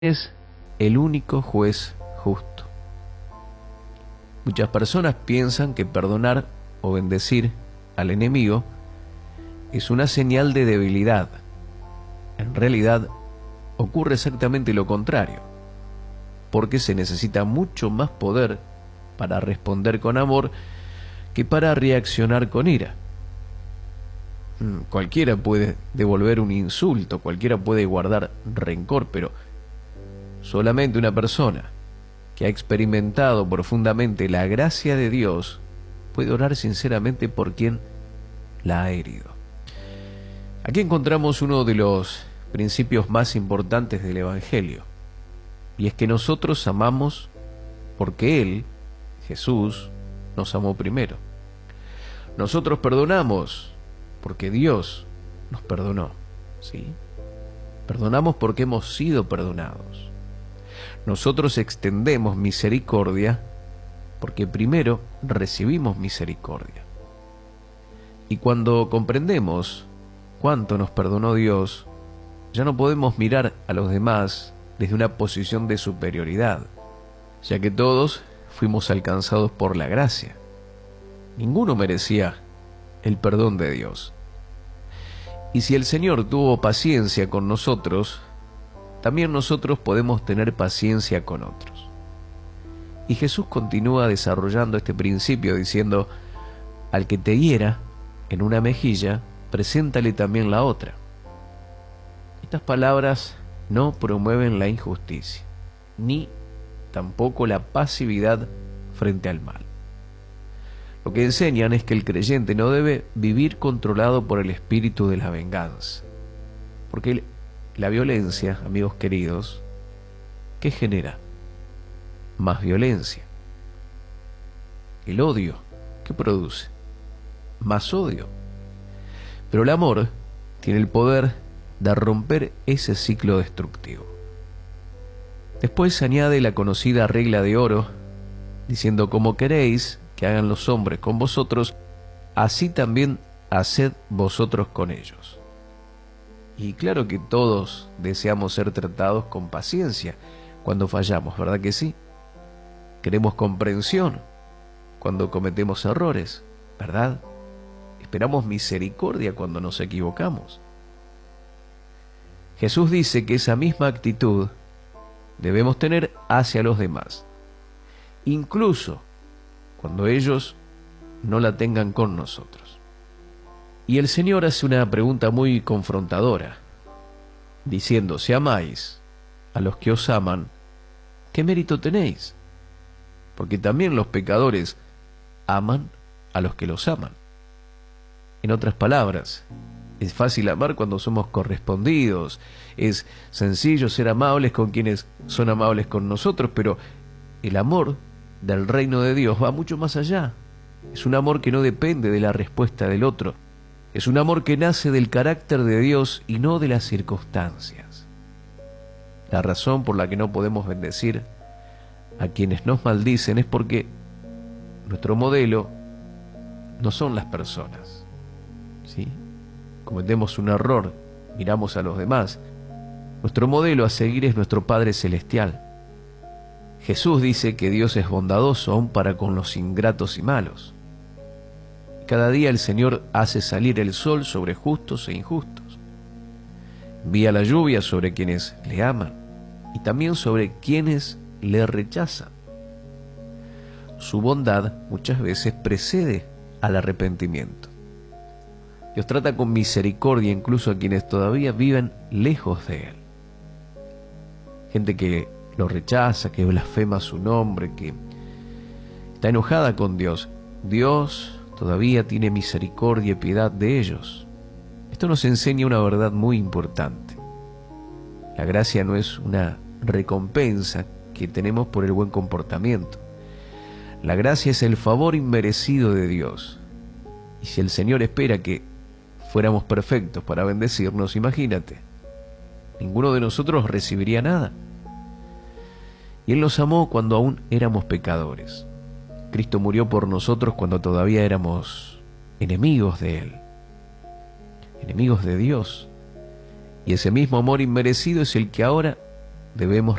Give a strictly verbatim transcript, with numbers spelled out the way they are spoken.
es el único juez justo. Muchas personas piensan que perdonar o bendecir al enemigo es una señal de debilidad. En realidad, ocurre exactamente lo contrario, porque se necesita mucho más poder para responder con amor que para reaccionar con ira. Cualquiera puede devolver un insulto, cualquiera puede guardar rencor, pero solamente una persona que ha experimentado profundamente la gracia de Dios puede orar sinceramente por quien la ha herido. Aquí encontramos uno de los principios más importantes del Evangelio, y es que nosotros amamos porque Él, Jesús, nos amó primero. Nosotros perdonamos porque Dios nos perdonó, ¿sí? Perdonamos porque hemos sido perdonados. Nosotros extendemos misericordia porque primero recibimos misericordia. Y cuando comprendemos cuánto nos perdonó Dios, ya no podemos mirar a los demás desde una posición de superioridad, ya que todos fuimos alcanzados por la gracia. Ninguno merecía el perdón de Dios. Y si el Señor tuvo paciencia con nosotros, también nosotros podemos tener paciencia con otros. Y Jesús continúa desarrollando este principio diciendo: al que te hiera en una mejilla, preséntale también la otra. Estas palabras no promueven la injusticia, ni tampoco la pasividad frente al mal. Lo que enseñan es que el creyente no debe vivir controlado por el espíritu de la venganza, porque la violencia, amigos queridos, ¿qué genera? Más violencia. El odio, ¿qué produce? Más odio. Pero el amor tiene el poder de romper ese ciclo destructivo. Después se añade la conocida regla de oro, diciendo: como queréis que hagan los hombres con vosotros, así también haced vosotros con ellos. Y claro que todos deseamos ser tratados con paciencia cuando fallamos, ¿verdad que sí? Queremos comprensión cuando cometemos errores, ¿verdad? Esperamos misericordia cuando nos equivocamos. Jesús dice que esa misma actitud debemos tener hacia los demás, incluso cuando ellos no la tengan con nosotros. Y el Señor hace una pregunta muy confrontadora, diciendo: si amáis a los que os aman, ¿qué mérito tenéis? Porque también los pecadores aman a los que los aman. En otras palabras, es fácil amar cuando somos correspondidos, es sencillo ser amables con quienes son amables con nosotros, pero el amor del reino de Dios va mucho más allá. Es un amor que no depende de la respuesta del otro. Es un amor que nace del carácter de Dios y no de las circunstancias. La razón por la que no podemos bendecir a quienes nos maldicen es porque nuestro modelo no son las personas, ¿sí? Cometemos un error, miramos a los demás. Nuestro modelo a seguir es nuestro Padre Celestial. Jesús dice que Dios es bondadoso aún para con los ingratos y malos. Cada día el Señor hace salir el sol sobre justos e injustos. Envía la lluvia sobre quienes le aman y también sobre quienes le rechazan. Su bondad muchas veces precede al arrepentimiento. Dios trata con misericordia incluso a quienes todavía viven lejos de Él. Gente que lo rechaza, que blasfema su nombre, que está enojada con Dios. Dios todavía tiene misericordia y piedad de ellos. Esto nos enseña una verdad muy importante. La gracia no es una recompensa que tenemos por el buen comportamiento. La gracia es el favor inmerecido de Dios. Y si el Señor espera que fuéramos perfectos para bendecirnos, imagínate, ninguno de nosotros recibiría nada. Y Él nos amó cuando aún éramos pecadores. Cristo murió por nosotros cuando todavía éramos enemigos de Él, enemigos de Dios. Y ese mismo amor inmerecido es el que ahora debemos